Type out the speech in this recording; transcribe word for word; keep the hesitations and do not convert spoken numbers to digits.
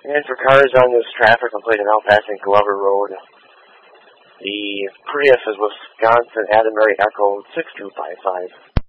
And for cars on this traffic, I'm playing now passing Glover Road. The Prius is Wisconsin Adam Mary Echo six two five five.